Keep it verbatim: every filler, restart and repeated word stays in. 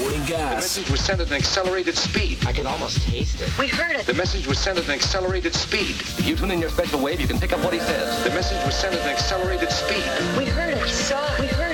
morning The gas. message was sent at an accelerated speed. I can almost taste it. We heard it. The message was sent at an accelerated speed. If you tune in your special wave, you can pick up what he says. The message was sent at an accelerated speed. We heard it. We saw it. We heard it.